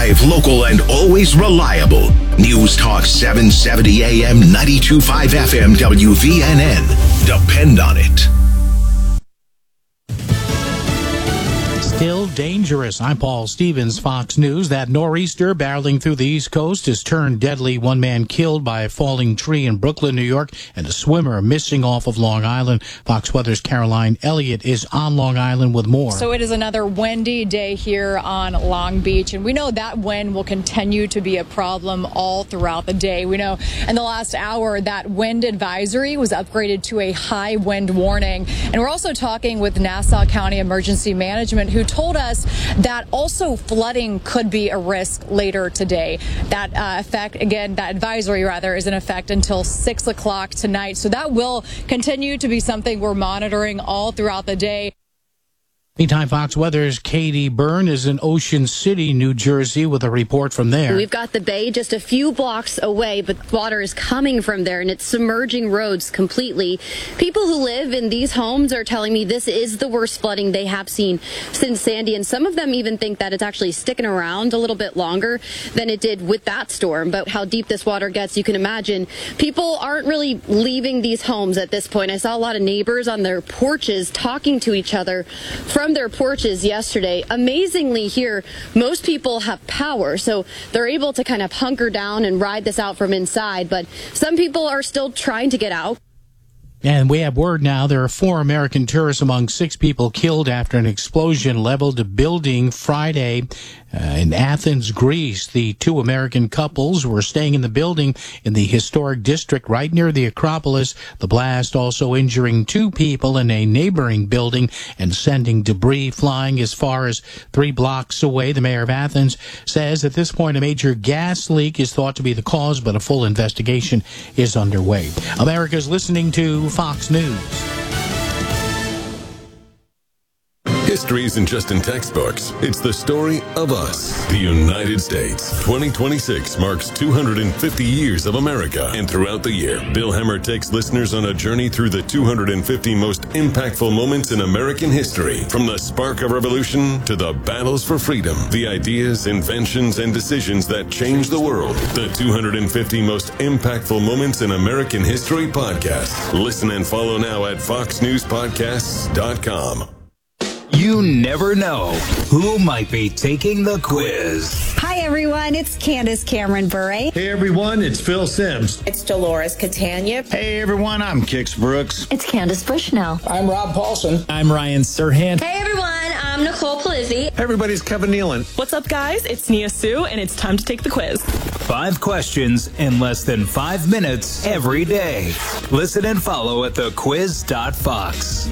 Live, local, and always reliable. News Talk 770 AM, 92.5 FM, WVNN. Depend on it. Still dangerous. I'm Paul Stevens, Fox News. That nor'easter barreling through the East Coast has turned deadly. One man killed by a falling tree in Brooklyn, New York, and a swimmer missing off of Long Island. Fox Weather's Caroline Elliott is on Long Island with more. So it is another windy day here on Long Beach, and we know that wind will continue to be a problem all throughout the day. We know in the last hour that wind advisory was upgraded to a high wind warning. And we're also talking with Nassau County Emergency Management, who told us that also flooding could be a risk later today. That advisory is in effect until 6 o'clock tonight. So that will continue to be something we're monitoring all throughout the day. Meantime, Fox Weather's Katie Byrne is in Ocean City, New Jersey, with a report from there. We've got the bay just a few blocks away, but water is coming from there, and it's submerging roads completely. People who live in these homes are telling me this is the worst flooding they have seen since Sandy, and some of them even think that it's actually sticking around a little bit longer than it did with that storm. But how deep this water gets, you can imagine. People aren't really leaving these homes at this point. I saw a lot of neighbors on their porches talking to each other from their porches yesterday. Amazingly here, most people have power, so they're able to kind of hunker down and ride this out from inside, but some people are still trying to get out. And we have word now there are 4 American tourists among 6 people killed after an explosion leveled a building Friday in Athens, Greece. The 2 American couples were staying in the building in the historic district right near the Acropolis. The blast also injuring 2 people in a neighboring building and sending debris flying as far as 3 blocks away. The mayor of Athens says at this point a major gas leak is thought to be the cause, but a full investigation is underway. America's listening to Fox News. History isn't just in textbooks. It's the story of us, the United States. 2026 marks 250 years of America. And throughout the year, Bill Hemmer takes listeners on a journey through the 250 most impactful moments in American history. From the spark of revolution to the battles for freedom, the ideas, inventions, and decisions that changed the world. The 250 most impactful moments in American history podcast. Listen and follow now at foxnewspodcasts.com. You never know who might be taking the quiz. Hi, everyone. It's Candace Cameron Bure. Hey, everyone. It's Phil Sims. It's Dolores Catania. Hey, everyone. I'm Kix Brooks. It's Candace Bushnell. I'm Rob Paulson. I'm Ryan Serhant. Hey, everyone. I'm Nicole Palizzi. Hey, everybody's Kevin Nealon. What's up, guys? It's Nia Sue, and it's time to take the quiz. 5 questions in less than 5 minutes every day. Listen and follow at thequiz.fox.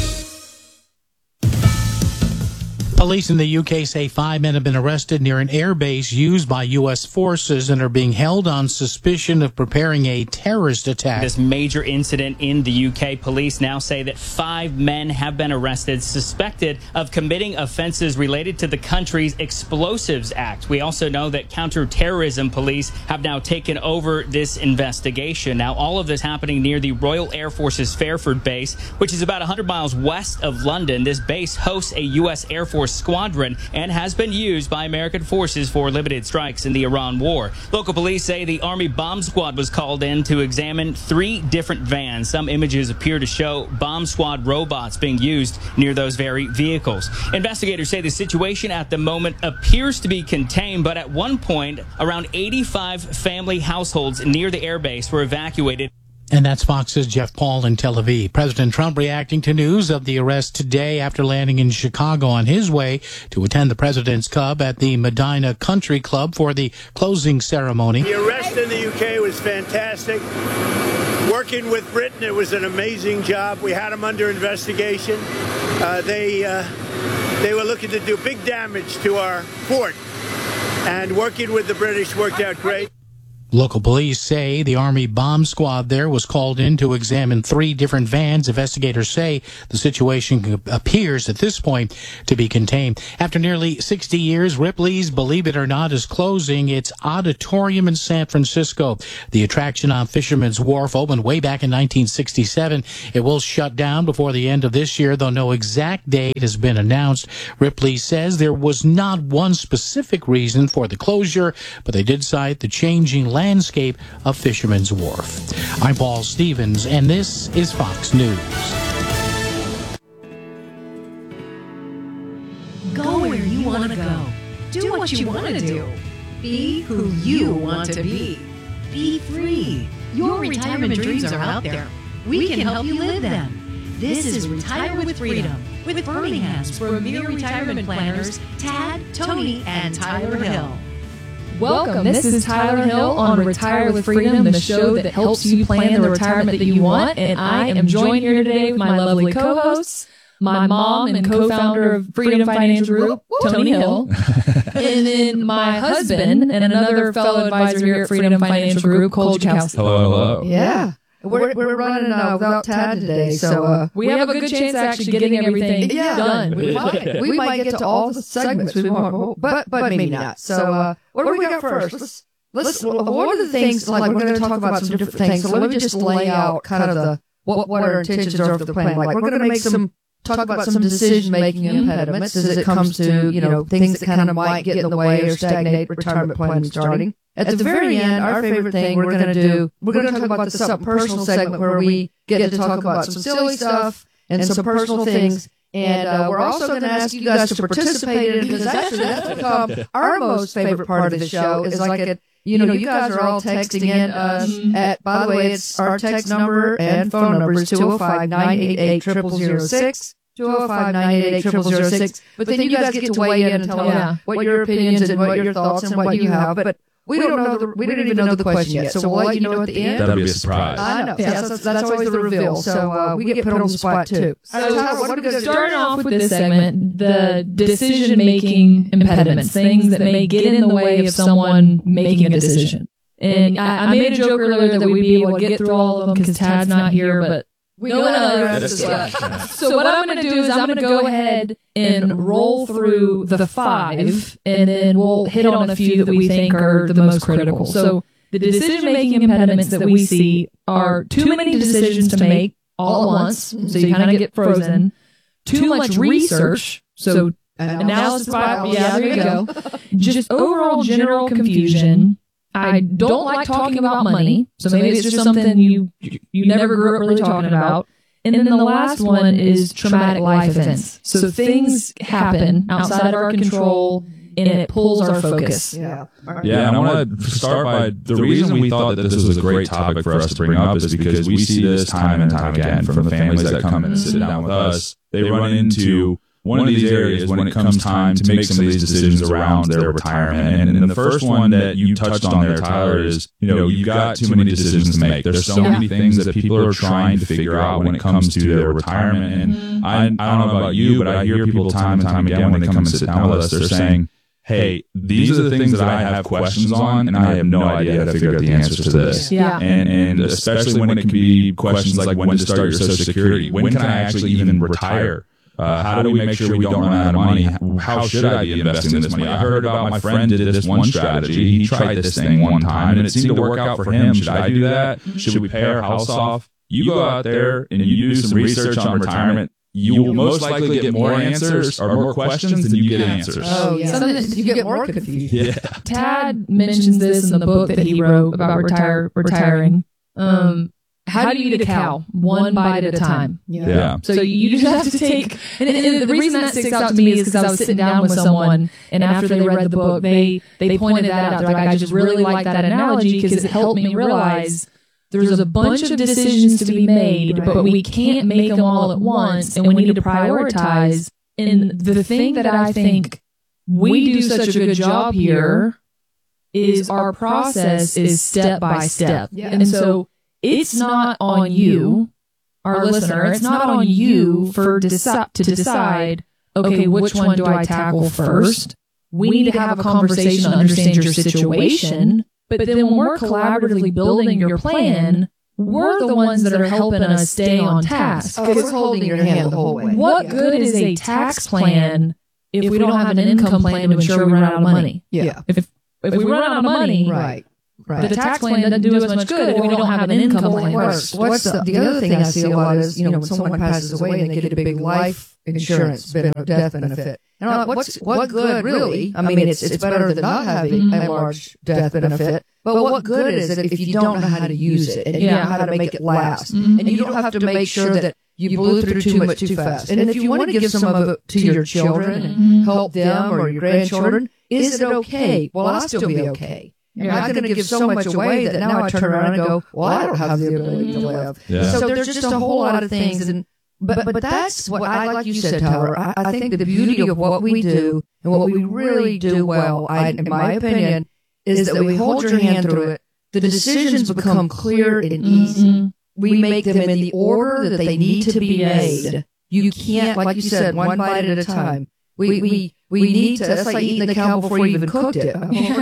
Police in the UK say 5 men have been arrested near an airbase used by U.S. forces and are being held on suspicion of preparing a terrorist attack. This major incident in the UK, police now say that 5 men have been arrested, suspected of committing offenses related to the country's Explosives Act. We also know that counterterrorism police have now taken over this investigation. Now, all of this happening near the Royal Air Force's Fairford base, which is about 100 miles west of London. This base hosts a U.S. Air Force squadron and has been used by American forces for limited strikes in the Iran war. Local police say the Army bomb squad was called in to examine 3 different vans. Some images appear to show bomb squad robots being used near those very vehicles. Investigators say the situation at the moment appears to be contained, but at one point, around 85 family households near the airbase were evacuated. And that's Fox's Jeff Paul in Tel Aviv. President Trump reacting to news of the arrest today after landing in Chicago on his way to attend the President's Cup at the Medina Country Club for the closing ceremony. The arrest in the UK was fantastic. Working with Britain, it was an amazing job. We had them under investigation. They were looking to do big damage to our fort, and working with the British worked out great. Local police say the Army bomb squad there was called in to examine 3 different vans. Investigators say the situation appears at this point to be contained. After nearly 60 years, Ripley's, believe it or not, is closing its auditorium in San Francisco. The attraction on Fisherman's Wharf opened way back in 1967. It will shut down before the end of this year, though no exact date has been announced. Ripley says there was not one specific reason for the closure, but they did cite the changing landscape of Fisherman's Wharf. I'm Paul Stevens, and this is Fox News. Go where you want to go. Do what you want to do. Be who you want to be. Be free. Your retirement dreams are out there. We can help you live them. This is Retire with Freedom with Birmingham's premier retirement planners, Tad, Tony, and Tyler Hill. Welcome. This is Tyler Hill on Retire with Freedom, the show that helps you plan the retirement that you want. And I am joined here today with my lovely co-hosts, my mom and co-founder of Freedom Financial Group, Tony Hill, and then my husband and another fellow advisor here at Freedom Financial Group, Cole Jakowski. Hello. Yeah. We're running without Tad today, so we have a good chance of actually getting everything done. We might get to all the segments we want, but maybe not. So what do we got first? Let's what are the things, like we're going to talk about some different things, so let me just lay out kind of the what our intentions are for the plan. Like, we're going to talk about some decision-making impediments as it comes to, things that kind of might get in the way or stagnate retirement planning starting. At the very end, our favorite thing we're going to talk about the something personal segment where we get to talk about some silly stuff and some personal things. And we're also going to ask you guys to participate in it, because actually that's become our most favorite part of the show. Is like you guys are all texting in us at, by the way, it's our text number and phone number is 205-988-0006. 205-988-0006. But then you guys get to weigh in and tell us what your opinions and what your thoughts and what you have. But we don't even know the question yet, so we'll let you know at the end. That'll be a surprise. I know. Yeah, that's always the reveal. So we get put on the spot too. So starting off with this segment, the decision-making impediments, things that may get in the way of someone making a decision. And I made a joke earlier that we'd be able to get through all of them because Tad's not here, but we know another episode. So what I'm going to do is I'm going to go ahead and roll through the 5, and then we'll hit on a few that we think are the most critical. So the decision-making impediments that we see are too many decisions to make all at once, so you kind of get frozen. Too much research, so analysis by, there you go. Just overall general confusion. I don't like talking about money, so maybe it's just something you never grew up really talking about. And then the last one is traumatic life events. So things happen outside of our control, and it pulls our focus. Yeah, and I want to start by the reason we thought that this was a great topic for us to bring up is because we see this time and time again from the families that come and sit down with us. They run into one of these areas when it comes time to make some of these decisions around their retirement. And the first one that you touched on there, Tyler, is, you've got too many decisions to make. There's so many things that people are trying to figure out when it comes to their retirement. And I don't know about you, but I hear people time and time again when they come and sit down with us, they're saying, hey, these are the things that I have questions on, and I have no idea how to figure out the answers to this. Yeah. And especially when it can be questions like when to start your Social Security, when can I actually even retire? How do we make sure we don't run out of money? How should I be investing this money? I heard about my friend did this one strategy. He tried this thing one time, and it seemed to work out for him. Should I do that? Should we pay our house off? You go out there and you do some research on retirement. You will most likely get more answers or more questions than you get answers. Oh, yeah. Sometimes you get more confused. Yeah. Tad mentions this in the book that he wrote about retiring. How do you eat a cow? One bite at a time. Yeah. So you just have to take, and the reason that sticks out to me is because I was sitting down with someone, and after they read the book, they pointed that out. They're like, I just really like that analogy because it helped me realize there's a bunch of decisions to be made, but we can't make them all at once, and we need to prioritize. And the thing that I think we do such a good job here is our process is step by step. Yeah. And so it's not on you, our listener, it's not on you to decide, okay, which one do I tackle first? We need to have a conversation to understand your situation But then when we're collaboratively building your plan, we're the ones that are helping us stay on task. We're holding your hand the whole way. What good is a tax plan if we don't have an income plan to ensure we run out of money? Yeah. If we run out of money, right. The tax plan doesn't do us much good if we don't have an income plan. What's the other thing I see a lot is, when someone passes away and they get a big life insurance death benefit. And I'm like, what good really? I mean, it's better than not having a large death benefit. But what good is it if you don't know how to use it and you don't know how to make it last? And you don't have to make sure that you blew through too much too fast. And if you want to give some of it to your children and help them or your grandchildren, is it okay? Well, I'll still be okay. I'm not going to give so much away that now I turn around and go, well, I don't have the ability to live. Yeah. So there's just a whole lot of things. But that's what like you said, Tyler, I think the beauty of what we do and what we really do well, in my opinion, is that we hold your hand through it. The decisions become clear and easy. We make them in the order that they need to be made. You can't, like you said, one bite at a time. We need to, that's like eating the cow before you even cooked it.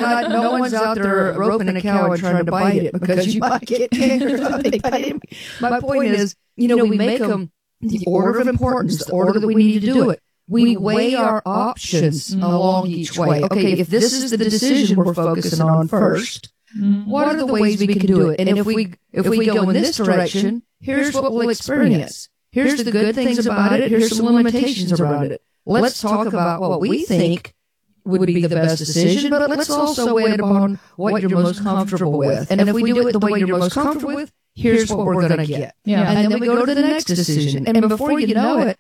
No one's out there roping a cow and trying to bite it because you might get cancer or something. My point is, we make them the order of importance, the order that we need to do it. We weigh our options along each way. Okay, if this is the decision we're focusing on first, what are the ways we can do it? And if we go in this direction, here's what we'll experience. Here's the good things about it. Here's some limitations around it. Let's talk about what we think would be the best decision, but let's also weigh it upon what you're most comfortable with. And if we do it the way you're most comfortable with, here's what we're going to get. Yeah. And then we go to the next decision. And before you know it,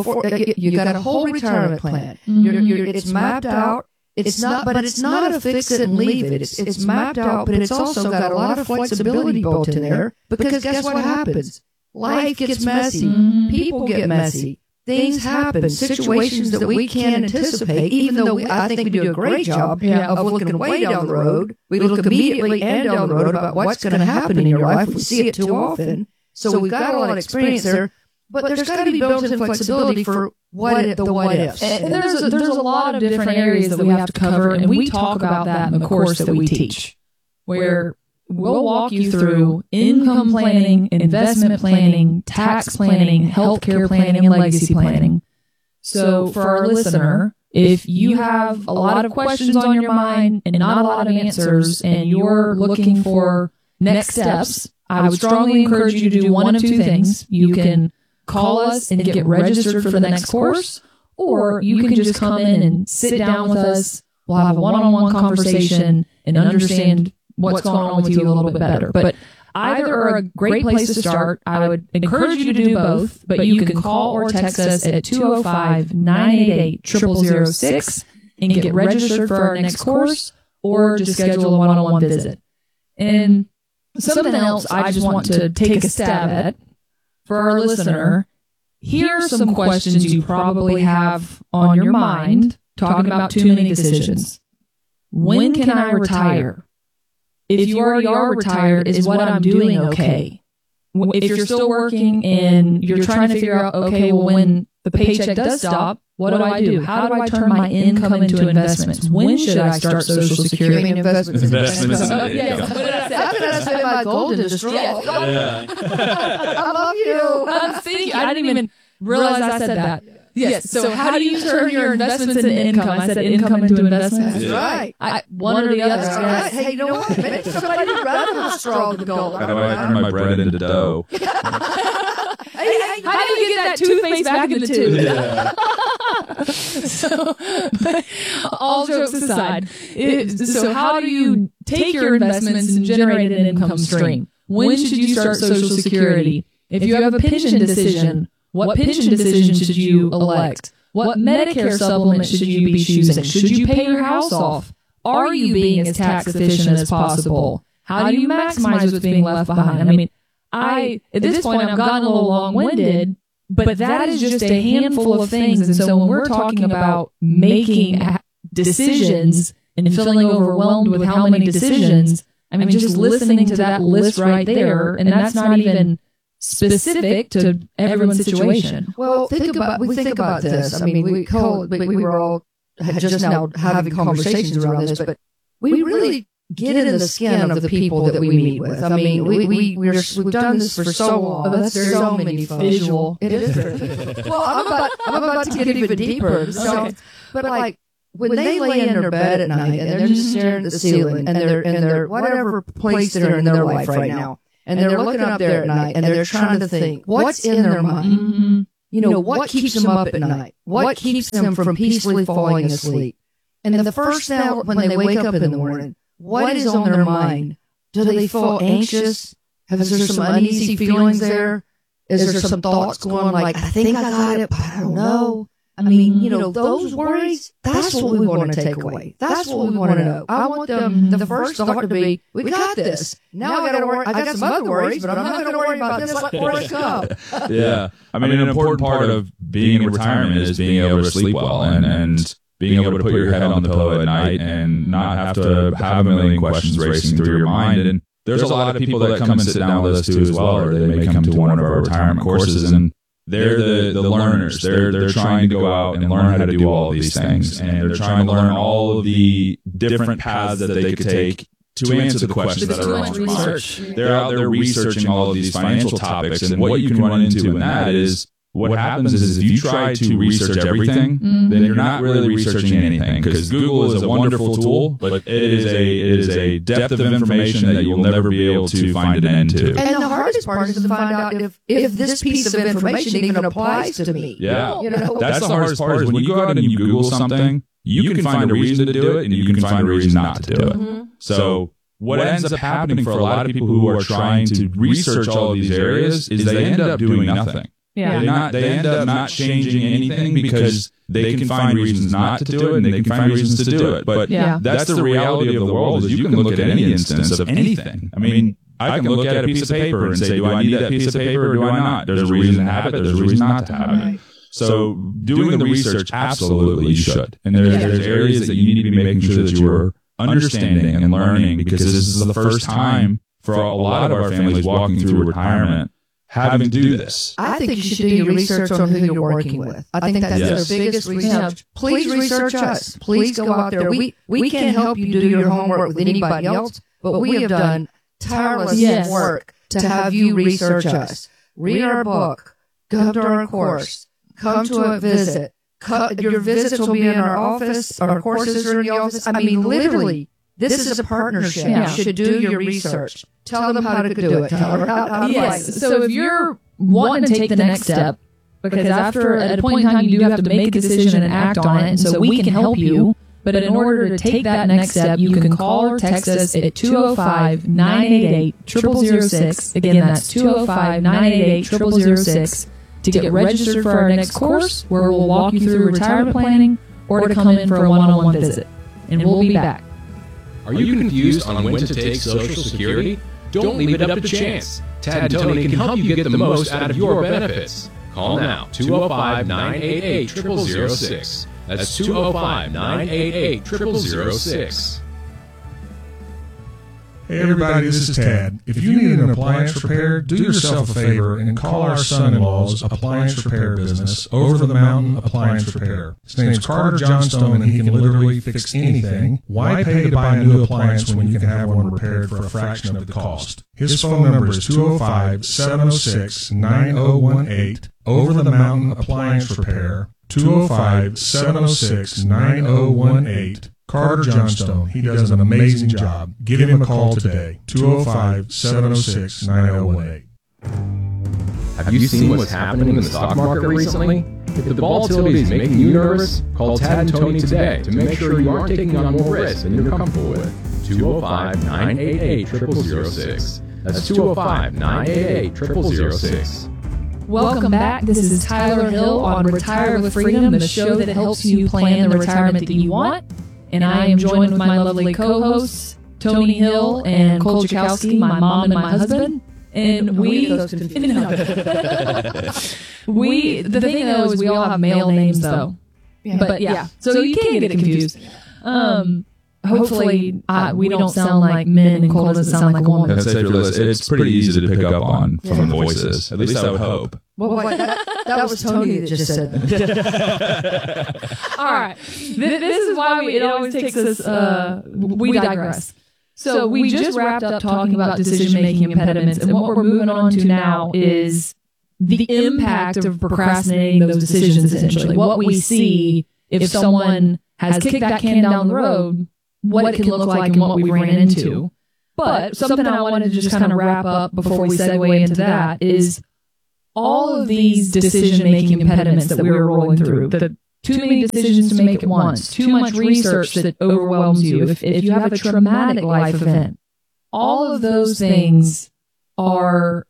you got a whole retirement plan. It's mapped out. It's not a fix it and leave it. It's mapped out, but it's also got a lot of flexibility built in there because guess what happens? Life gets messy. People get messy. Things happen, situations that we can't anticipate, even though I think we do a great job of looking way down the road. We look immediately and down the road about what's going to happen in your life. We see it too often. So we've got a lot of experience there, but there's got to be built-in flexibility for what ifs. And there's a lot of different areas that we have to cover, and we talk about that in the course that we teach, where we'll walk you through income planning, investment planning, tax planning, healthcare planning, and legacy planning. So for our listener, if you have a lot of questions on your mind and not a lot of answers, and you're looking for next steps, I would strongly encourage you to do one of two things. You can call us and get registered for the next course, or you can just come in and sit down with us. We'll have a one-on-one conversation and understand what's going on with you a little bit better. But either are a great place to start. I would encourage you to do both, but you can call or text us at 205-988-0006 and get registered for our next course, or just schedule a one-on-one visit. And something else I just want to take a stab at for our listener. Here are some questions you probably have on your mind talking about too many decisions. When can I retire? If you already are retired, is what I'm doing okay? If you're still working and you're trying to figure out, okay, well, when the paycheck does stop, what do I do? How do I turn my income into investments? When should I start Social Security? I mean, investments. Investments. I'm going to spend my gold into straw. I love you. Thank you. I didn't even realize I said that. Yes. So how do you turn your investments into income? I said income into investments. That's right. One or the other. That's right. Hey, you know what? Maybe somebody would rather have straw than gold. How do I turn my bread into dough? How do you get that toothpaste back in the tube? Yeah. So, all jokes aside, so how do you take your investments and generate an income stream? When should you start Social Security? If you have a pension decision, what pension decision should you elect? What Medicare supplement should you be choosing? Should you pay your house off? Are you being as tax efficient as possible? How do you maximize what's being left behind? I mean, at this point, I've gotten a little long-winded, but that is just a handful of things. And so when we're talking about making decisions and feeling overwhelmed with how many decisions, I mean, just listening to that list right there, and that's not even specific to everyone's situation. Well, think about this. I mean, we were all just now having conversations around this, but we really get in the skin of the people that we meet with. I mean, we've done this for so long. That's so many visual. It is very visual. Well, I'm about to get even deeper. So, okay. But like when they lay in their bed at night and they're just staring at the ceiling and they're whatever place they're in their life right now, and they're looking up there at night and they're trying to think what's in their mind. Mm-hmm. You know, what keeps them up at night? What keeps them from peacefully falling asleep? And the first thing when they wake up in the morning, what is on their mind? Do they feel anxious? Is there some uneasy feelings there? Is there some thoughts going like, I think I got it, but I don't know? I mean, you know, those worries, that's what we want to take away. That's what we want to know. I want them, the first thought to be, we got this. Now I got to worry. I got some other worries, but I'm not going to worry about this. Let worries come. Yeah. I mean, an important part of being in retirement is being able to sleep well and being able to put your head on the pillow at night and not have to have a million questions racing through your mind. And there's a lot of people that come and sit down with us too as well, or they may come to one of our retirement courses, and they're the learners. They're trying to go out and learn how to do all of these things, and they're trying to learn all of the different paths that they could take to answer the questions that are on their mind. They're out there researching all of these financial topics, and what you can run into in that is what happens is if you try to research everything, then you're not really researching anything, because Google is a wonderful tool, but it is a depth of information that you'll never be able to find an end to. And the hardest part is to find out if this piece of information even applies to me. Yeah, you know? That's the hardest part is when you go out and you Google something, you can find a reason to do it and you can find a reason not to do it. So what ends up happening for a lot of people who are trying to research all of these areas is they end up doing nothing. Yeah. They end up not changing anything because they can find reasons not to do it and they can find reasons to do it. But that's the reality of the world, is you can look at any instance of anything. I mean, I can look at a piece of paper and say, do I need that piece of paper or do I not? There's a reason to have it. There's a reason not to have it. So doing the research, absolutely you should. And there's areas that you need to be making sure that you're understanding and learning, because this is the first time for a lot of our families walking through retirement having to do this. I think you should do your research on who you're working with. I think that's their biggest research. Please research us. Please go out there. We can't help you do your homework with anybody else, but we have done tireless work to have you research us. Read our book. Come to our course. Come to a visit. Your visits will be in our office. Our courses are in the office. I mean, literally, this is a partnership. You should do your research. Tell them how to do it. Tell them how to like it. So if you're wanting to take the next step, because at a point in time you do have to make a decision and act on it, and so we can help you. But in order to take that next step, you can call or text us at 205-988-0006. Again, that's 205-988-0006 to get registered for our next course, where we'll walk you through retirement planning, or to come in for a one-on-one visit. And we'll be back. Are you confused on when to take Social Security? Don't leave it up to chance. Tad and Tony can help you get the most out of your benefits. Call now, 205-988-0006. That's 205-988-0006. Hey everybody, this is Tad. If you need an appliance repair, do yourself a favor and call our son-in-law's appliance repair business, Over the Mountain Appliance Repair. His name's Carter Johnstone, and he can literally fix anything. Why pay to buy a new appliance when you can have one repaired for a fraction of the cost? His phone number is 205-706-9018. Over the Mountain Appliance Repair, 205-706-9018. Carter Johnstone. He does an amazing job. Give him a call today. 205-706-9018. Have you seen what's happening in the stock market recently? If the volatility is making you nervous, call Tad and Tony today to make sure you aren't taking on more risk than you're comfortable with. 205-988-0006. That's 205-988-0006. Welcome back. This is Tyler Hill on Retire with Freedom, the show that helps you plan the retirement that you want. And I am joined with my lovely co-hosts, Tony Hill and Cole Chakowski, my mom and my husband. And the thing though is we all have male names though. But yeah, so you can't get it confused. Hopefully we don't sound like men and Cole doesn't sound like a woman. It's pretty easy to pick up on from the voices. At least I would hope. Well, that was Tony that just said that. All right. This is why it always takes us, we digress. So we just wrapped up talking about decision-making impediments, and what we're moving on to now is the impact of procrastinating those decisions, essentially. What we see if someone has kicked that can down the road, what it can look like and what we ran into. But something I wanted to just kind of wrap up before we segue into that is all of these decision-making impediments that we were rolling through, the too many decisions to make at once, too much research that overwhelms you, if you have a traumatic life event, all of those things are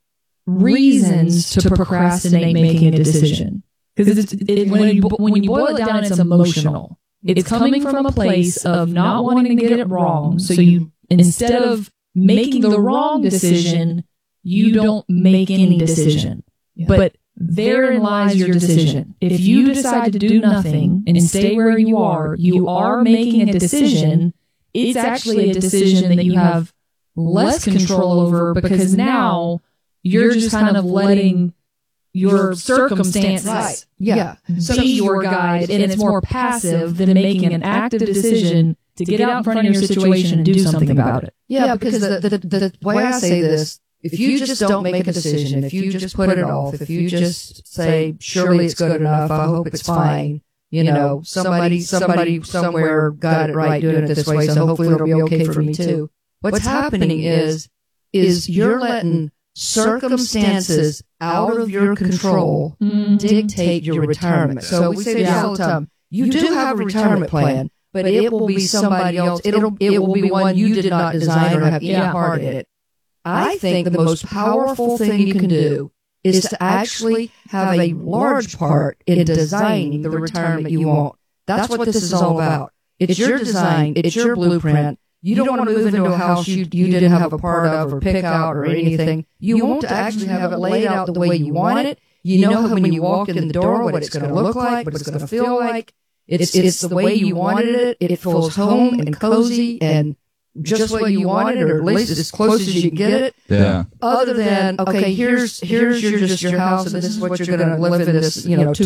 reasons to procrastinate making a decision. Because when you boil it down, it's emotional. It's coming from a place of not wanting to get it wrong. So you, instead of making the wrong decision, you don't make any decision. Yeah. But therein lies your decision. If you decide to do nothing and stay where you are making a decision. It's actually a decision that you have less control over, because now you're just kind of letting your circumstances be your guide, and it's more passive than making an active decision to get out in front of your situation and do something about it. Yeah, because the way I say this, if you just don't make a decision, if you just put it off, if you just say, surely it's good enough, I hope it's fine, somebody somewhere got it right doing it this way, so hopefully it'll be okay for me too. What's happening is you're letting circumstances out of your control dictate your retirement. So we say this all the time. You do have a retirement plan, but it will be somebody else. It will be one you did not design or have any part in it. I think the most powerful thing you can do is to actually have a large part in designing the retirement you want. That's what this is all about. It's your design. It's your blueprint. You don't want to move into a house you didn't have a part of or pick out or anything. You want to actually have it laid out the way you want it. You know when you walk in the door what it's going to look like, what it's going to feel like. It's the way you wanted it. It feels home and cozy and just what you wanted, or at least as close as you can get it. Yeah. Other than, okay, here's your house, and this is what you're going to live in this,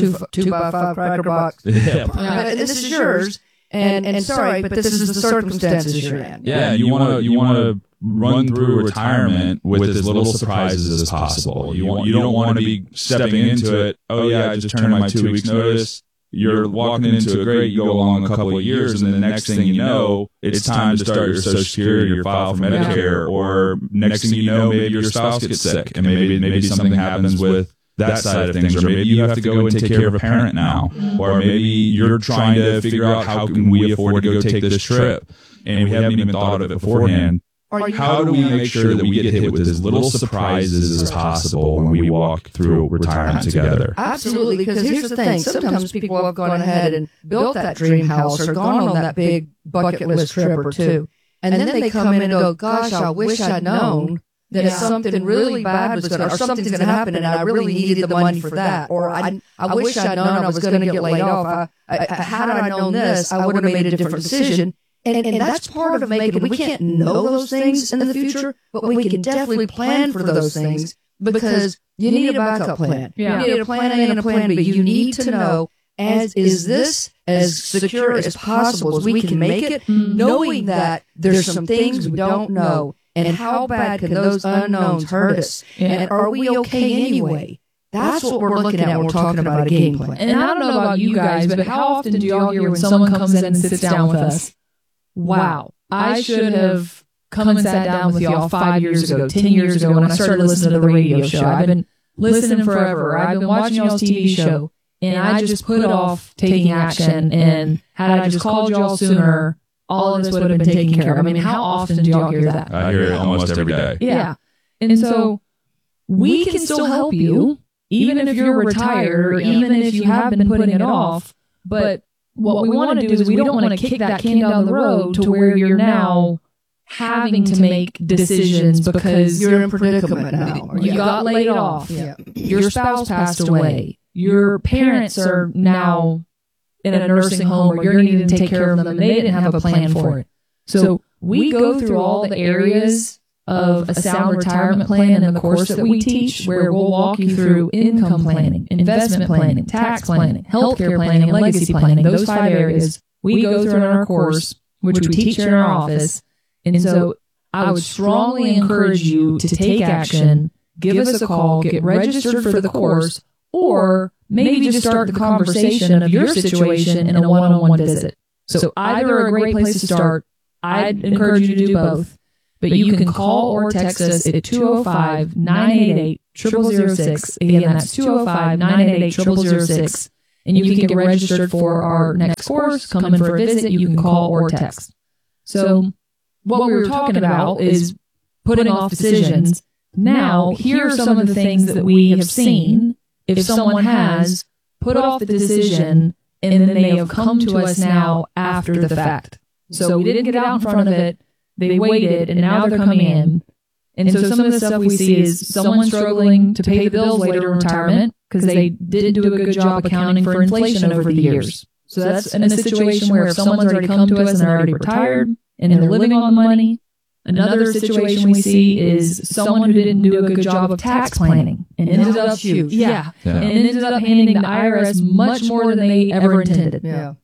2x5 cracker box. Yeah. And this is yours. And sorry, but this is the circumstances you're in. Yeah, you want to run through retirement with as little surprises as possible. You don't want to be stepping into it. Oh yeah, I just turned my 2 weeks notice. You're walking into it great. You go along a couple of years, and then the next thing you know, it's time to start your Social Security, your file for Medicare, or next thing you know, maybe your spouse gets sick, and maybe something happens with that side of things, or maybe you have to go and take care of a parent now, or maybe you're trying to figure out how can we afford to go take this trip, and we haven't even thought of it beforehand. How do we make sure that we get hit with as little surprises as possible when we walk through retirement together? Absolutely, because here's the thing. Sometimes people have gone ahead and built that dream house or gone on that big bucket list trip or two, and then they come in and go, gosh, I wish I'd known that something really bad was going to, or something's going to happen, and I really needed the money for that. Or I wish I'd known I was going to get laid off. Had I known this, I would have made a different decision. And that's part of making, we can't know those things in the future, but we can definitely plan for those things, because you need a backup plan. Yeah. You need a plan A and a plan B. You need to know, is this as secure as possible as we can make it, knowing that there's some things we don't know, and how bad can those unknowns hurt us, and are we okay anyway? That's what we're looking at when we're talking about a game plan. And I don't know about you guys, but how often do y'all hear when someone comes in and sits down with us, wow, I should have come and sat down with y'all 5 years ago, 10 years ago when I started listening to the radio show. I've been listening forever. I've been watching y'all's TV show, and I just put off taking action. And had I just called y'all sooner, all of this would have been taken care of. I mean, how often do y'all hear that? I hear it almost every day. Yeah. And so we can still help you, even if you're retired or even if you have been putting it off. But what we want to do is we don't want to kick that can down the road to where you're now having to make decisions because you're in predicament now. You got laid off. Yeah. Your spouse passed away. Your parents are now in a nursing home, or you're needing to take care of them, and they didn't have a plan for it. So we go through all the areas of a sound retirement plan in the course that we teach, where we'll walk you through income planning, investment planning, tax planning, healthcare planning, and legacy planning. Those 5 areas we go through in our course, which we teach here in our office. And so I would strongly encourage you to take action, give us a call, get registered for the course, or maybe just start the conversation of your situation in a one-on-one visit. So either are a great place to start. I'd encourage you to do both. But you can call or text us at 205-988-0006. Again, that's 205-988-0006. And you can get registered for our next course, come in for a visit, you can call or text. So what we were talking about is putting off decisions. Now, here are some of the things that we have seen. If someone has put off the decision and then they have come to us now after the fact. So we didn't get out in front of it. They waited, and now they're coming in. And so some of the stuff we see is someone struggling to pay the bills later in retirement because they didn't do a good job accounting for inflation over the years. So that's in a situation where if someone's already come to us and they're already retired and they're living on the money. Another situation we see is someone who didn't do a good job of tax planning and ended up and ended up handing the IRS much more than they ever intended. Yeah.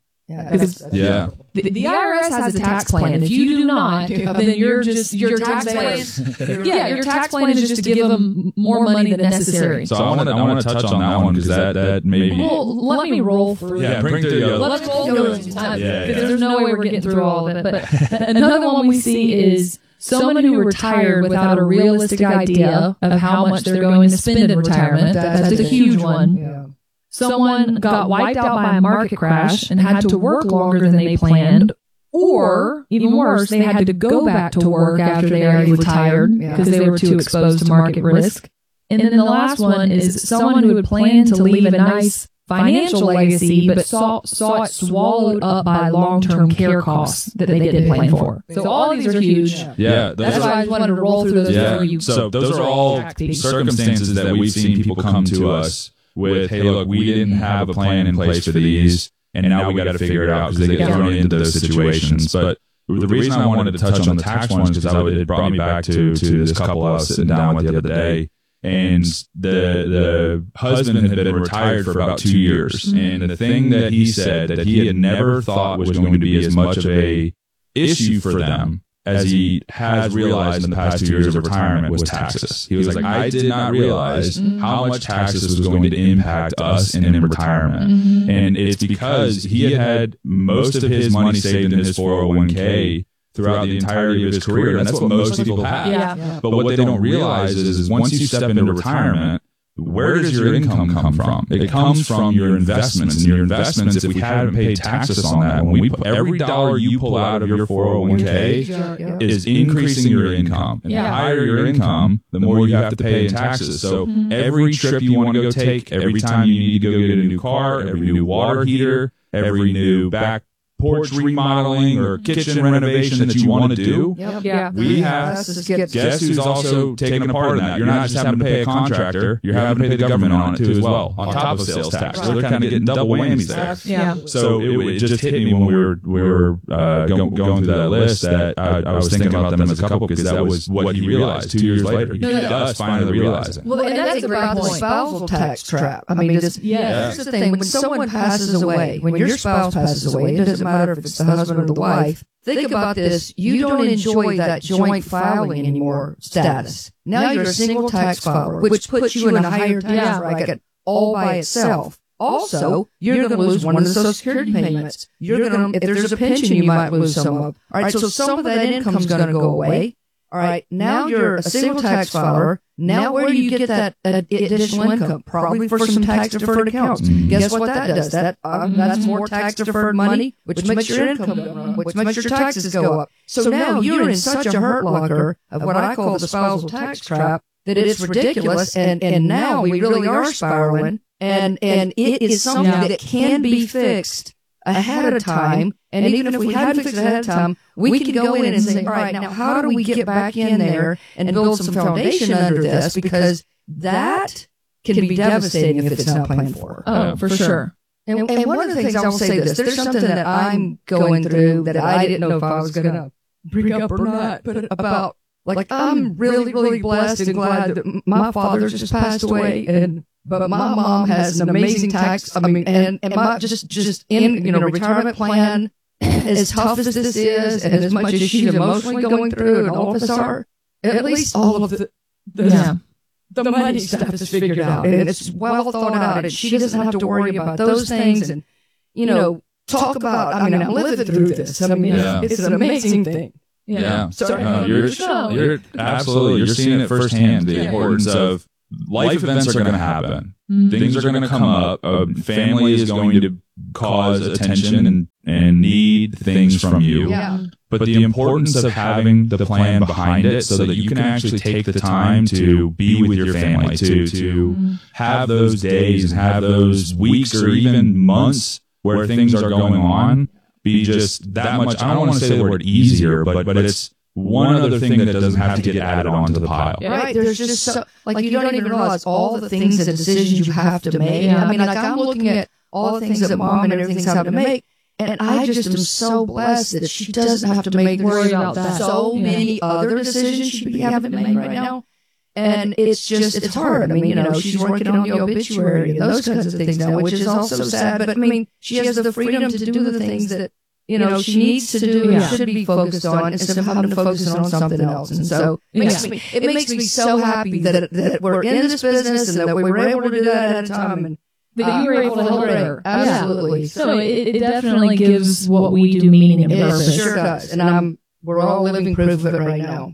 The IRS has a tax plan. If you do not, then your tax plan. Your tax plan is just to give them more money than necessary. So I want to touch on that one because that maybe. Well, let me roll through. Yeah, bring through the other. Let's roll through it because there's no way we're getting through all of it. But another one we see is someone who retired without a realistic idea of how much they're going to spend in retirement. That's a huge one. Yeah. Someone got wiped out by a market crash and had to work longer than they planned, or even worse, they had to go back to work after they already retired because they were too exposed to market risk. And then the last one is someone who had planned to leave a nice financial legacy but saw it swallowed up by long-term care costs that they didn't plan for. So all of these are huge. Yeah. That's why I just wanted to roll through those before you. So those are all circumstances that we've seen people come to us with, hey, look, we didn't have a plan in place for these, and now we got to figure it out because they get thrown into those situations. But the reason I wanted to touch on the tax ones because it brought me back to this couple I was sitting down with the other day, and the husband had been retired for about 2 years, and the thing that he said that he had never thought was going to be as much of a issue for them as he has realized in the past 2 years of retirement was taxes. He was like, I did not realize how much taxes was going to impact us in retirement. And it's because he had most of his money saved in his 401k throughout the entirety of his career. And that's what most people have. Yeah. But what they don't realize is once you step into retirement, where does your income come from? It comes from your investments. And your investments, if we hadn't paid taxes on that, when we put every dollar you pull out of your 401k is increasing your income. And the higher your income, the more you have to pay in taxes. So every trip you want to go take, every time you need to go get a new car, every new water heater, every new back porch remodeling or kitchen renovation that you want to do, we have guess who's also taking a part in that. You're not just having to pay a contractor, you're having to pay the government on it too as well, on top of sales tax. So they're kind of getting double whammies there. So it just hit me when we were going through that list that I was thinking about them as a couple because that was what he realized 2 years later. He does finally realize it. Well, and that's a great point. Spousal tax trap. I mean, here's the thing. When someone passes away, when your spouse passes away, it doesn't matter if it's the husband or the wife. Think about this. You don't enjoy that joint filing anymore status. Now you're a single tax filer, which puts you in a higher tax bracket all by itself. Also, you're going to lose one of the Social Security payments. You're going to, if there's a pension, you might lose some of. All right, so some of that income's going to go away. All right, now you're a single tax filer. Now where do you get that additional income? Probably for some tax-deferred accounts. Guess what that does? That's more tax-deferred money, which makes your income go up, which makes your taxes go up. So now you're in such a hurt locker of what I call the spousal tax trap that it's ridiculous, and now we really are spiraling, and it is something that can be fixed ahead of time. And even if we hadn't fixed it ahead of time, we could go in and say, all right, now how do we get back in there and build some foundation under this? Because that can be devastating if it's not planned for. Oh, for sure. And one of the things I will say this, there's something that I'm going through that I didn't know if I was going to bring up or not, but about, like, I'm really, really blessed and glad that my father just passed away, but my mom has an amazing tax, and my just in, retirement plan as tough as this is, and as much as she's emotionally going through, and all of us are, at least all of the money stuff is figured out, and it's well thought out, and she doesn't have to worry about those things, and, talk about, I'm living through this. It's an amazing thing. Sorry. You're absolutely, you're seeing it firsthand, the importance of life events are going to happen. Things are going to come up. A family is going to cause attention and need things from you. But the importance of having the plan behind it so that you can actually take the time to be with your family, to have those days and have those weeks or even months where things are going on, be just that much, I don't want to say the word easier, but it's one other thing that doesn't have to get added onto the pile. Right. There's just so, you don't even realize all the things and decisions you have to make. I'm looking at all the things that mom and everything's having to make, and I just am so blessed that she doesn't have to worry about that. So many other decisions she'd be having to make right now. And it's hard. She's working on the obituary and those kinds of things now, which is also sad. But she has the freedom to do the things that, she needs to do and should be focused on instead of having to focus on something else. And so it makes me so happy that we're in this business and that we were able to do that at a time. And that you were able to help her. Absolutely. So it definitely gives what we do meaning and purpose. It sure does. And we're all living proof of it right now.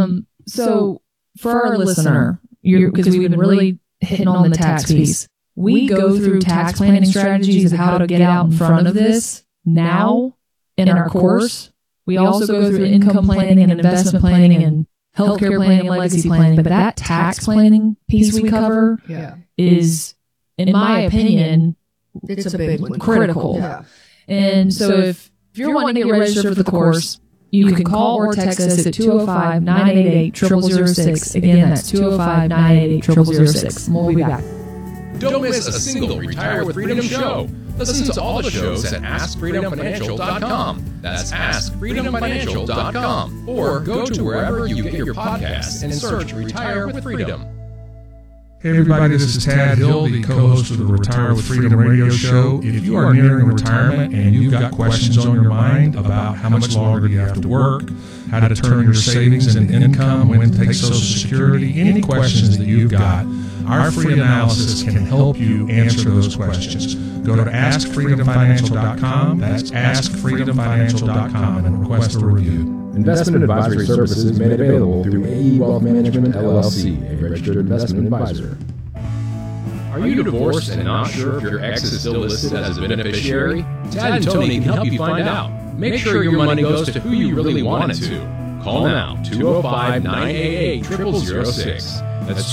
So for our listener, because we've been really hitting on the tax piece, we go through tax planning strategies of how to get out in front of this now in our course. We also go through income planning and investment planning and healthcare planning and legacy planning. But that tax planning piece we cover is, in my opinion, it's a big one. Critical. Yeah. And so if you're wanting to get registered for the course, you can call or text us at 205-988-0006. Again, that's 205-988-0006. And we'll be back. Don't miss a single Retire with Freedom show. Listen to all the shows at AskFreedomFinancial.com. That's AskFreedomFinancial.com. Or go to wherever you get your podcasts and search Retire with Freedom. Hey everybody, this is Tad Hill, the co-host of the Retire with Freedom radio show. If you are nearing retirement and you've got questions on your mind about how much longer you have to work, how to turn your savings into income, when to take Social Security, any questions that you've got, our free analysis can help you answer those questions. Go to AskFreedomFinancial.com, that's AskFreedomFinancial.com, and request a review. Investment advisory services made available through AE Wealth Management, LLC, a registered investment advisor. Are you divorced and not sure if your ex is still listed as a beneficiary? Tad and Tony can help you find out. Make sure your money goes to who you really want it to. Call now, 205-988-0006. That's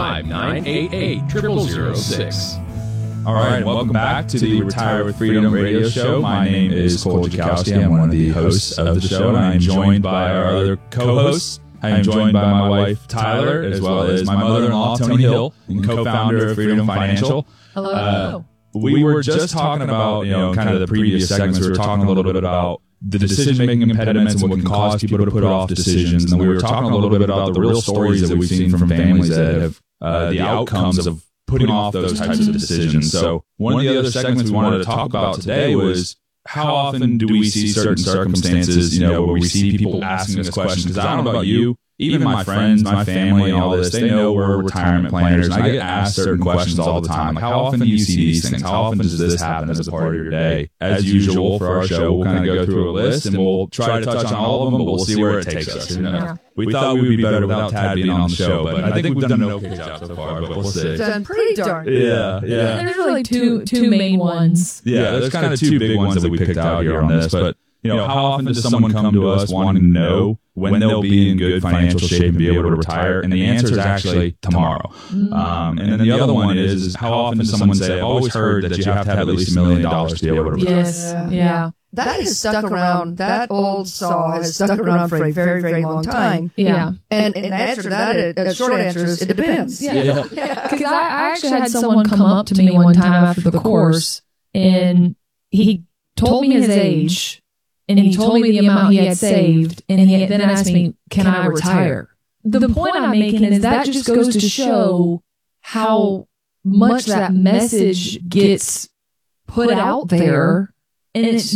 205-988-0006. All right, welcome back to the Retire with Freedom radio show. My name is Cole Jakowski. I'm one of the hosts of the show, and I am joined by our other co-hosts. I am joined by my wife, Tyler, as well as my mother-in-law, Tony Hill, and co-founder of Freedom Financial. Hello. We were just talking about, kind of the previous segments. We were talking a little bit about the decision-making impediments and what can cause people to put off decisions. And then we were talking a little bit about the real stories that we've seen from families that have the outcomes of putting off those types of decisions. So one of the other segments we wanted to talk about today was how often do we see certain circumstances, where we see people asking this question? Because I don't know about you, even my friends, my family, and all this, they know we're retirement planners, and I get asked certain questions all the time. Like, how often do you see these things? How often does this happen as a part of your day? As usual, for our show, we'll kind of go through a list, and we'll try to touch on all of them, but we'll see where it takes us. We thought we would be better without Tad being on the show, but I think we've done an okay job so far, but we'll see. Done pretty darn good. Yeah. There's really two main ones. Yeah, there's kind of two big ones that we picked out here on this, but how often does someone come to us wanting to know when they'll be in good financial shape and be able to retire? And the answer is actually tomorrow. And then the other one is how often does someone say, I've always heard that you have to have at least $1 million to be able to retire? Yes, yeah. That has stuck around. That old saw has stuck around for a very, very long time. Yeah. And the answer to that, a short answer is, it depends. Yeah. Because I actually had someone come up to me one time after the course, and he told me his age, and he told me the amount he had saved, and he then asked me, can I retire? The point I'm making is that just goes to show how much that message gets put out there, and it's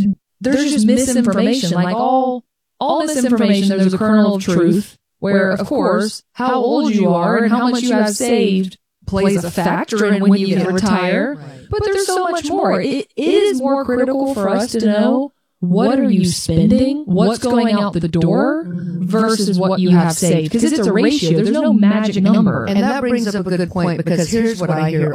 there's just misinformation. Like all misinformation, there's a kernel of truth where, of course, how old you are and how much you have saved plays a factor in when you retire. Right. But there's so much more. It is more critical for us to know what are you spending, what's going out the door versus what you have saved. Because it's a ratio. There's no magic number. And that brings up a good point, because here's what I hear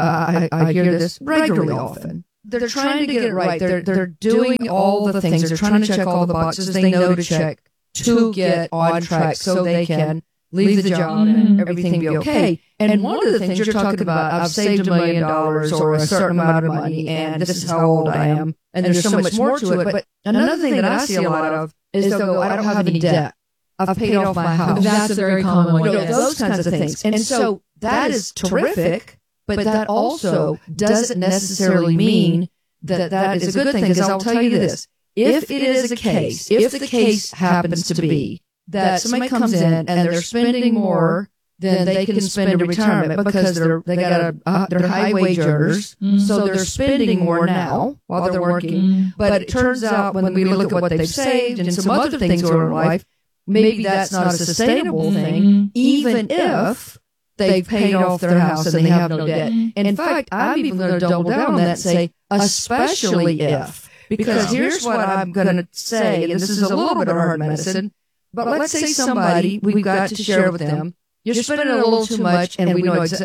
I hear this regularly often. They're trying to get it right. They're doing all the things. They're trying to check all the boxes they know to check to get on track so they can leave the job and everything be okay. And one of the things you're talking about, I've saved $1 million or a certain amount of money, and this is how old I am, and there's so much more to it. But another thing that I see a lot of is they'll go, I don't have any debt. I've paid off my house. That's a very common one. Those kinds of things. And so that is terrific, but that also doesn't necessarily mean that that is a good thing, because I'll tell you this. If it is a case, if the case happens to be that somebody comes in and they're spending more than they can spend in retirement because they're high wage earners, so they're spending more now while they're working. But it turns out when we look at what they've saved and some other things going on in life, maybe that's not a sustainable thing, even if they've paid off their house and they have no debt. And in fact, I'm even going to double down on that and say, especially if. Because here's what I'm going to say, and this is a little bit of hard medicine, but let's say somebody, we've got to share with them, you're spending a little too much, and we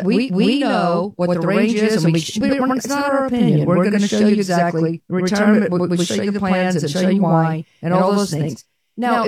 know what the range is, and it's not our opinion. We're going to show you exactly retirement. We'll show you the plans and show you why and all those things. Now,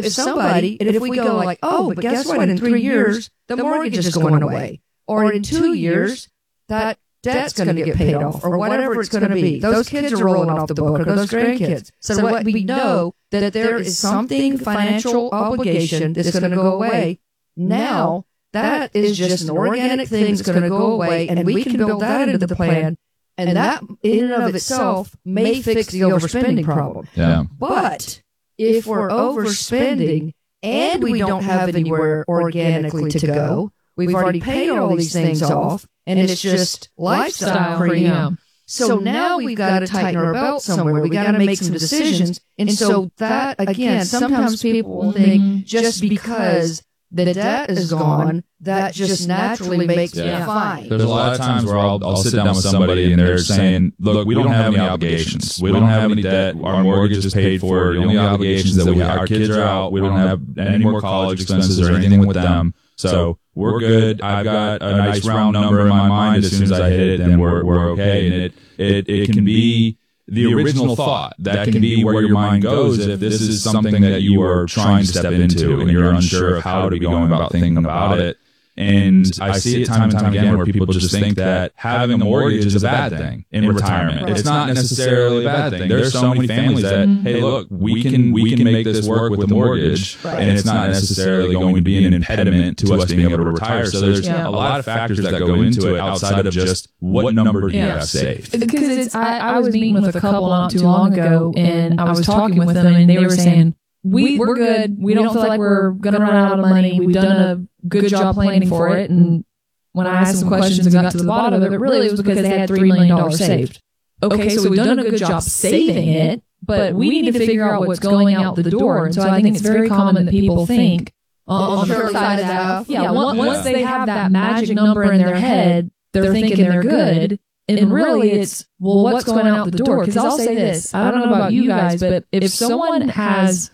if we go like, oh, but guess what? In 3 years, the mortgage is going away, or in 2 years, that debt's going to get paid off, or whatever it's going to be. Those kids are rolling off the book, or those grandkids. So what we know that there is something financial obligation that's going to go away. Now, that is just an organic thing that's going to go away, and we can build that into the plan. And that, in and of itself, may fix the overspending problem. Yeah. But if we're overspending and we don't have anywhere organically to go, we've already paid all these things off, and it's just lifestyle premium. So now we've got to tighten our belt somewhere. We've got to make some decisions. And so that, again, sometimes people will think just because the debt is gone, that just naturally makes me fine. There's a lot of times where I'll sit down with somebody and they're saying, look, we don't have any obligations. We don't have any debt. Our mortgage is paid for. The only obligations that we have, our kids are out. We don't have any more college expenses or anything with them. So we're good. I've got a nice round number in my mind. As soon as I hit it, then we're okay. And it can be the original thought. That can be where your mind goes if this is something that you are trying to step into and you're unsure of how to be going about thinking about it. And I see it time and time again where people just think that having a mortgage is a bad thing in retirement. Right. It's not necessarily a bad thing. There's so many families that, hey, look, we can make this work with the mortgage, and it's not necessarily going to be an impediment to us being able to retire. So there's a lot of factors that go into it outside of just what number do you have saved. Because I was meeting with a couple not too long ago, and I was talking with them, and they were saying, we're good. We don't feel like we're going to run out of money. We've done a good job planning for it. And when I asked some questions and got to the bottom of it, really it was because they had $3 million saved. Okay, so we've done a good job saving it, but we need to figure out what's going out the door. And so I think it's very common that people think on the side of that. Once they have that magic number in their head, they're thinking they're good. And really it's, well, what's going out the door? Because I'll say this, I don't know about you guys, but if someone has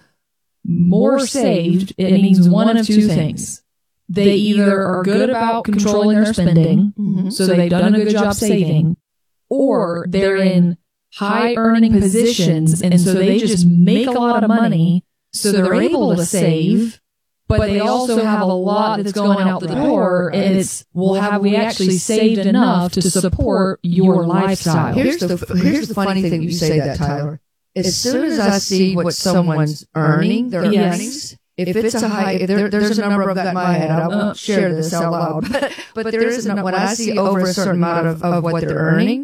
more saved, it means one of two things. They either are good about controlling their spending, so they've done a good job saving, or they're in high earning positions, and so they just make a lot of money, so they're able to save, but they also have a lot that's going out the door, and it's, well, have we actually saved enough to support your lifestyle? Here's the funny thing you say that, Tyler. As soon as I see what someone's earning, their earnings, if it's a high, there's a number of that in my head. I won't share this out loud, but there is when I see over a certain amount of what they're earning,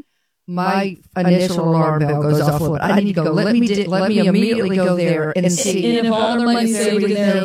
my initial alarm bell goes off. I need to go. Let me immediately go there and see. And if all their money's saved in their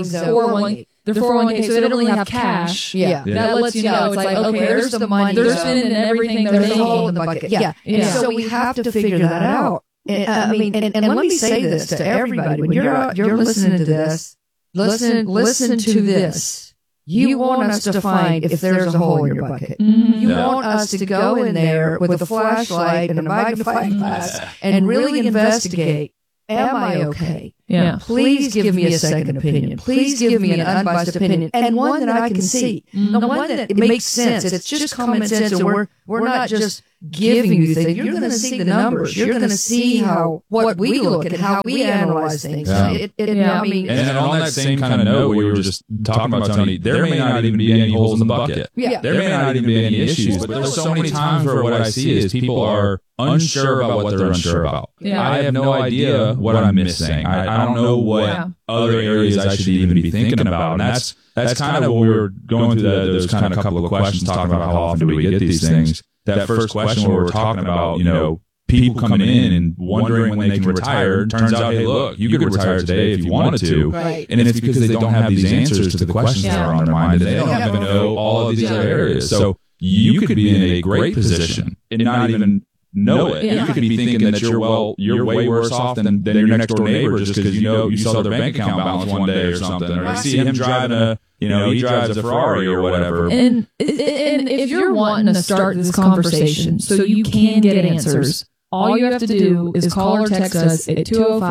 401k, so they don't really have cash. That lets you know. It's like, okay, there's the money. They're spending everything. There's a hole in the bucket. And so we have to figure that out. I mean, and let me say this to everybody: when you're listening to this, listen to this. You want us to find if there's a hole in your bucket. You want us to go in there with a flashlight and a magnifying glass and really investigate. Am I okay? Yeah. Please give me a second opinion. Please give me an unbiased opinion and one that I can see. The one that it makes sense. It's just common sense, and we're not just giving you things. You're going to see the numbers. You're going to see what we look at, how we analyze things. Yeah. I mean, and on that same kind of note, we were just talking about, Tony, there may not even be any holes in the bucket. Yeah. There may not even be any issues, but there's so many times where what I see is people are unsure about what they're unsure about. Yeah. I have no idea what I'm missing. I don't know what other areas I should even be thinking about. And that's kind of what we were going through those kind of couple of questions, talking about how often do we get these things. That first question where we're talking about, people coming in and wondering when they can retire. Turns out, hey, look, you could retire today if you wanted to. Right. And it's because they don't have these answers to the questions that are on their mind, and they don't even know all of these other areas. So you could be in a great position and not even know it. Yeah. You could be thinking that you're way worse off than your next door neighbor just because you saw their bank account balance one day or something, or you see him driving he drives a Ferrari or whatever. And if you're wanting to start this conversation so you can get answers, all you have to do is call or text us at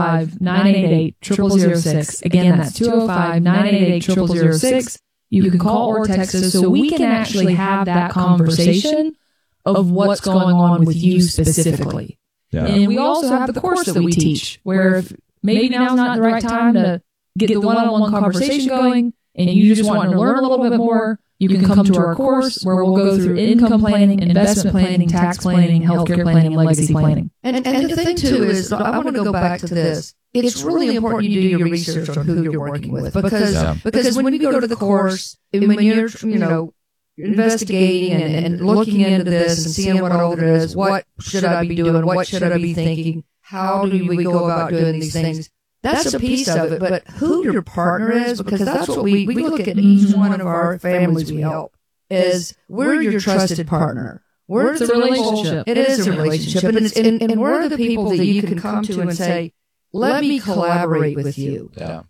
205-988-0006. Again, that's 205-988-0006. You can call or text us so we can actually have that conversation of what's going on with you specifically. Yeah. And we also have the course that we teach, where if maybe now's not the right time to get the one-on-one conversation going, and you just want to learn a little bit more, you can come to our course where we'll go through income planning, investment planning, tax planning, healthcare planning, and legacy planning. And the thing, too, is I want to go back to this. It's really important you do your research on who you're working with, because when you go to the course, and when you're, investigating and looking into this and seeing what all there is, what should I be doing, what should I be thinking, how do we go about doing these things? That's a piece of it, but who your partner is, because that's what we look at each one of our families we help, is we're your trusted partner. It's a relationship. It is a relationship, and we're the people that you can come to and say, let me collaborate with you. Yeah.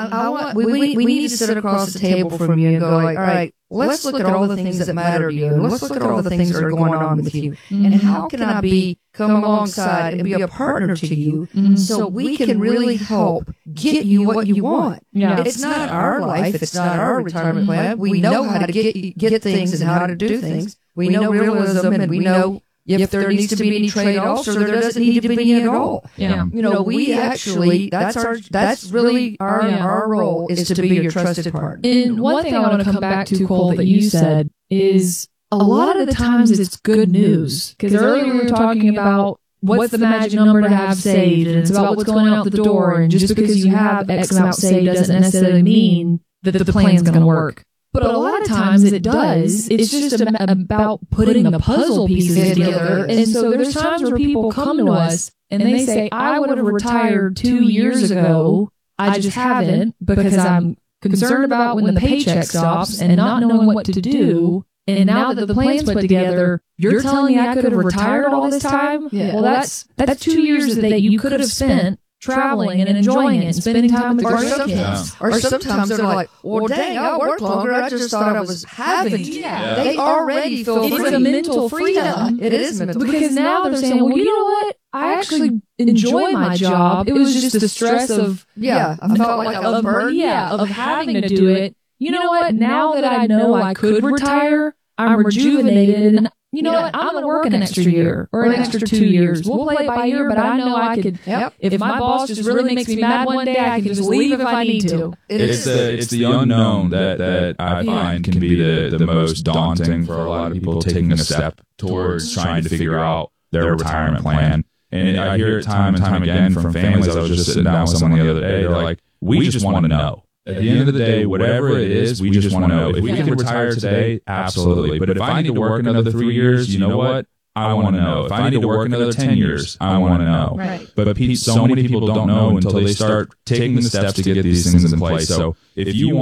We need to sit across the table from you and go all right, let's look at all the things that matter to you, and let's look at all the things that are going on with you, and how can I come alongside and be a partner to you, so we can really help get you what you want. Yeah. It's not our life, it's not our retirement plan. We know how to get things and how to do things. We know realism, and we know if there needs to be any trade-offs or there doesn't need to be any at all. Yeah. We actually, that's really our role, is to be your trusted partner. And one thing I want to come back to, Cole, that you said is a lot of the times it's good news. Because earlier we were talking about what's the magic number to have saved, and it's about what's going out the door. And just because you have X amount saved doesn't necessarily mean that the plan's going to work. But a lot of times it does. It's just about putting the puzzle pieces together. And so there's times where people come to us and they say, I would have retired 2 years ago. I just haven't, because I'm concerned about when the paycheck stops and not knowing what to do. And now that the plan's put together, you're telling me I could have retired all this time? Yeah. Well, that's 2 years that you could have spent traveling and enjoying it and spending time with your kids. Or sometimes they're like, well, dang, I worked longer. I just thought I was having to. Yeah. They already feel free. It's a mental freedom. It is mental freedom. Because now they're saying, well, you know what? I actually enjoy my job. It was just the stress of, I felt like I was burned. Of having to do it. You know what? Now that I know I could retire, I'm rejuvenated, and you know what? I'm going to work an extra year or an extra 2 years. We'll play it by ear, but I know I could. If my boss just really makes me mad one day, I can just leave if I need to. It's the unknown that I find can be the most daunting for a lot of people taking a step towards trying to figure out their retirement plan. And I hear it time and time again from families. I was just sitting down with someone the other day. They're like, we just want to know. At the end of the day, whatever it is, we just want to know. If we can retire today, absolutely. But if I need to work another 3 years, you know what? I want to know. If I need to work another 10 years, I want to know. Right. But Pete, so many people don't know until they start taking the steps to get these things in place. So if you want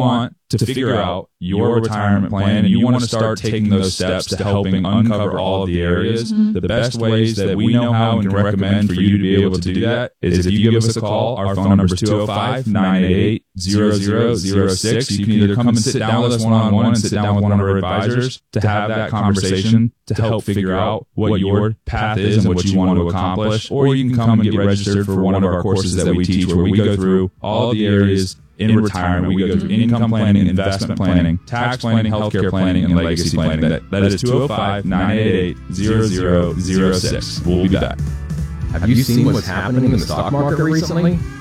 to figure out your retirement plan and you want to start taking those steps to helping uncover all of the areas, the best ways that we know how and can recommend for you to be able to do that is if you give us a call. Our phone number is 205-988-0006. You can either come and sit down with us one-on-one and sit down with one of our advisors to have that conversation to help figure out what your path is and what you want to accomplish, or you can come and get registered for one of our courses that we teach where we go through all the areas in retirement. We go through income planning, investment planning, tax planning, healthcare planning, and legacy planning. That is 205-988-0006. We'll be back. Have you seen what's happening in the stock market recently?